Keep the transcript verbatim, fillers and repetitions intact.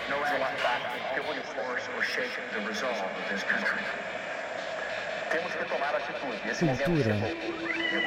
no ataque terrorista or shake the resolve of this country. Temos que tomar atitude. Esse momento Cultura. chegou.